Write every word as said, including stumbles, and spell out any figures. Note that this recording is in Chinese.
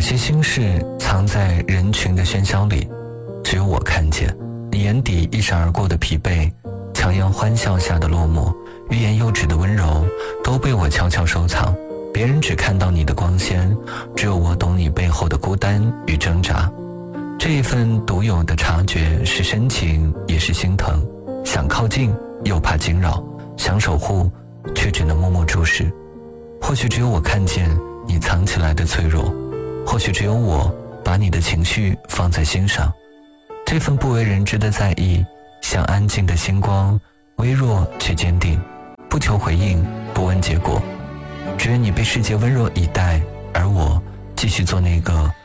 些心事藏在人群的喧嚣里，只有我看见。你眼底一闪而过的疲惫，强颜欢笑下的落寞，欲言又止的温柔，都被我悄悄收藏。别人只看到你的光鲜，只有我懂你背后的孤单与挣扎。这一份独有的察觉，是深情也是心疼，想靠近又怕惊扰，想守护却只能默默注视。或许只有我看见你藏起来的脆弱，或许只有我把你的情绪放在心上。这份不为人知的在意，像安静的星光，微弱却坚定，不求回应，不问结果，只愿你被世界温柔以待，而我继续做那个